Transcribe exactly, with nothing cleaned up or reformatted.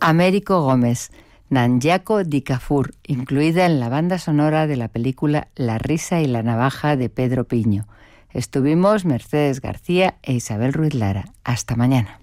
Américo Gómez, Nanyaco di Cafur, incluida en la banda sonora de la película La risa y la navaja de Pedro Piño. Estuvimos Mercedes García e Isabel Ruiz Lara. Hasta mañana.